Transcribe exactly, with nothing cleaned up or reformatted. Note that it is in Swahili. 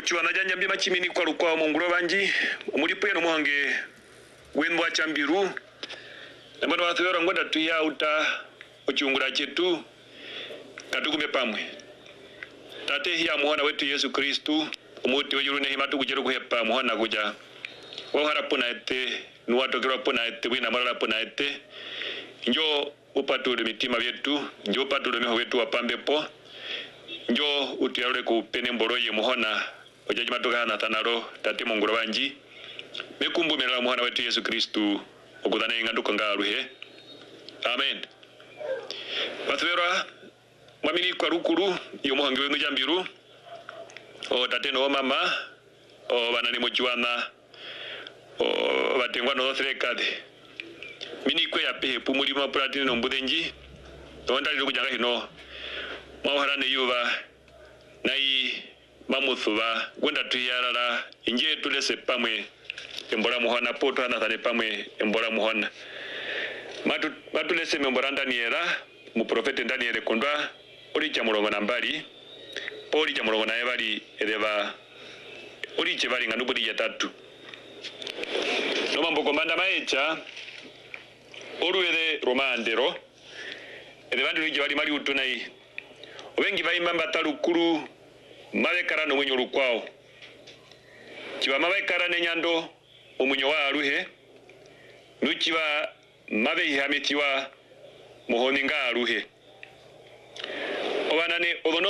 Mochwa na janja mbima chimini kwa lukwa monguro banji umulipo ya nomuhange wenu wachambiru na mbano wathuwero ngoda tuya uta uchungura chetu katukume pamwe tate hiya muhona wetu Yesu Kristu umuti wejurune himatu kujeru kuhepa muhona kuja wahara puna ete nuwatokirwa puna ete wina marala puna ete njo upatule mitima vyetu njo upatule miho wetu wapambe po njo utiyarule kupene mboroye muhona ojaji matoka na tanaro tate monguro banji mekumbu mera muhona wetu Yesu Kristu okudana inganduka ngaruhe amen. Batwera mwamini kwa rukuru yo muhangi wenu jambiru o tate no mama o banani mochiwana o batengwa no threkade mini kwe ya pehe pumuli ma pratini no mbudenji tonda liru kujanga hino mawarane yuva nai mamuthuva gwenda tuyarara inje tulese pamwe embora muhona poto na thane pamwe embora muhona matu matulese membora ndani era mu profete ndani ere kondwa ori cha murongo nambali ori cha murongo naye bali eleva ori che bali nganu budi ya tatu no mambo komanda maecha oruere romandero ele bandu lije bali mali utunai wengi bayimba batalukuru mabekara no mwenyo lukwao kiba mabekara ne nyando omunyo wa aruhe nukiba mabe ihametiwa muhoninga aruhe obanane obono